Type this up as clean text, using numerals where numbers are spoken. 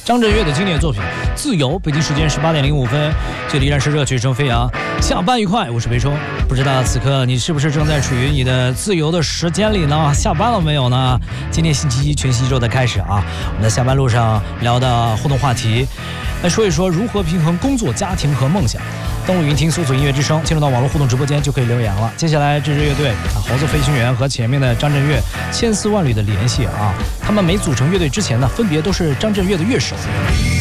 张震岳的经典作品《自由》，北京时间18:05，这里依然是热曲声飞扬。下班愉快，我是北冲。不知道此刻你是不是正在处于你的自由的时间里呢？下班了没有呢？今天星期一，全新一周的开始啊！我们在下班路上聊的互动话题，来说一说如何平衡工作、家庭和梦想。登录云听搜索音乐之声，进入到网络互动直播间就可以留言了。接下来这支乐队猴子飞行员和前面的张震岳千丝万缕的联系啊，他们没组成乐队之前呢，分别都是张震岳的乐手。